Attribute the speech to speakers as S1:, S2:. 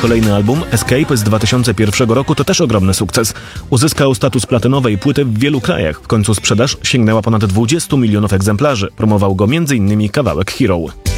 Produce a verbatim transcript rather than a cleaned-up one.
S1: kolejny album, Escape z dwa tysiące pierwszego roku, to też ogromny sukces. Uzyskał status platynowej płyty w wielu krajach. W końcu sprzedaż sięgnęła ponad dwudziestu milionów egzemplarzy. Promował go między innymi kawałek Hero.